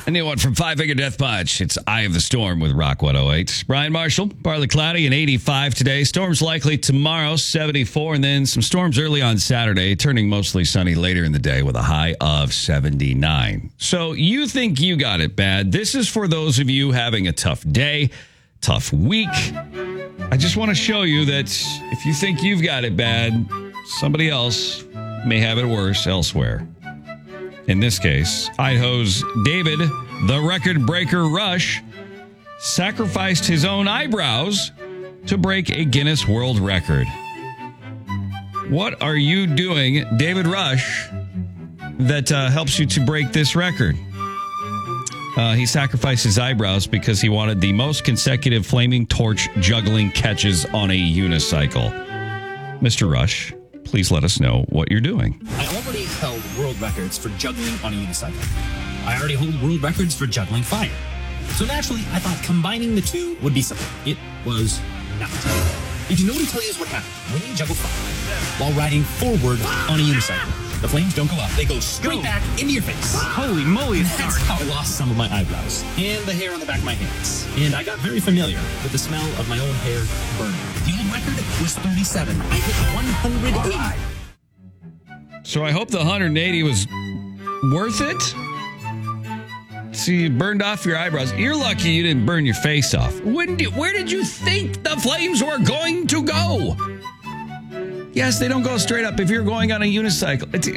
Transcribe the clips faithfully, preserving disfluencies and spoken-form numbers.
A new one from Five Finger Death Punch. It's Eye of the Storm with Rock one oh eight. Brian Marshall, partly cloudy and eighty-five today. Storms likely tomorrow, seventy-four. And then some storms early on Saturday, turning mostly sunny later in the day with a high of seventy-nine. So you think you got it bad. This is for those of you having a tough day, tough week. I just want to show you that if you think you've got it bad, somebody else may have it worse elsewhere. In this case, Idaho's David, the record breaker Rush, sacrificed his own eyebrows to break a Guinness World Record. What are you doing, David Rush, that uh, helps you to break this record? Uh, he sacrificed his eyebrows because he wanted the most consecutive flaming torch juggling catches on a unicycle. Mister Rush, please let us know what you're doing. I already held world records for juggling on a unicycle. I already hold world records for juggling fire. So naturally, I thought combining the two would be simple. It was not. If you know what to tell you is what happened when you juggle fire while riding forward on a unicycle. The flames don't go up. They go straight go. back into your face. Holy moly. That's how I lost some of my eyebrows and the hair on the back of my hands. And I got very familiar with the smell of my own hair burning. The old record was thirty-seven. I hit one hundred eighty. So I hope the one hundred eighty was worth it. So you burned off your eyebrows. You're lucky you didn't burn your face off. When did, where did you think the flames were going to go? Yes, they don't go straight up if you're going on a unicycle. It's,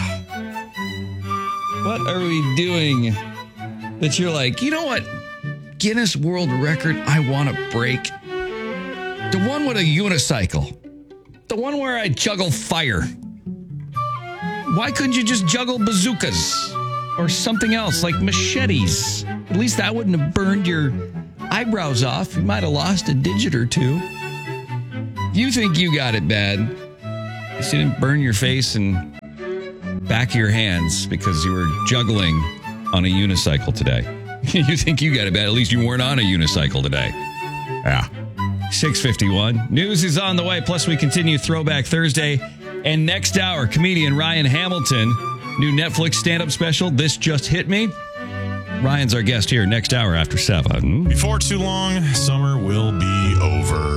what are we doing that you're like, you know what? Guinness World Record I want to break. The one with a unicycle. The one where I juggle fire. Why couldn't you just juggle bazookas? Or something else like machetes? At least that wouldn't have burned your eyebrows off. You might have lost a digit or two. You think you got it bad. You didn't burn your face and back of your hands because you were juggling on a unicycle today. You think you got it bad. At least you weren't on a unicycle today. Yeah. six fifty-one. News is on the way. Plus, we continue Throwback Thursday. And next hour, comedian Ryan Hamilton, new Netflix stand-up special, This Just Hit Me. Ryan's our guest here next hour after seven. Before too long, summer will be over.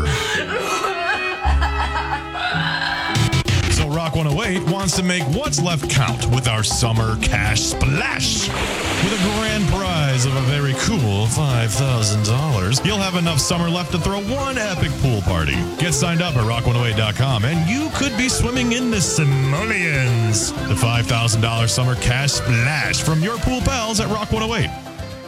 So Rock one oh eight wants to make what's left count with our summer cash splash. With a grand prize of a very cool five thousand dollars, you'll have enough summer left to throw one epic pool party. Get signed up at rock one oh eight dot com and you could be swimming in the simoleons. The five thousand dollars summer cash splash from your pool pals at Rock one oh eight.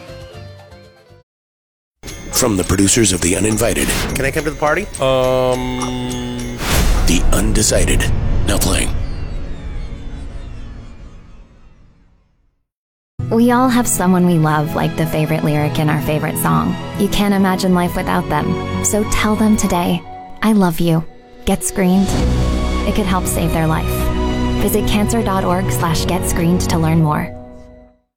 From the producers of The Uninvited. Can I come to the party? Um... The Undecided. Now playing. We all have someone we love, like the favorite lyric in our favorite song. You can't imagine life without them. So tell them today, I love you. Get screened. It could help save their life. Visit cancer dot org slash get screened to learn more.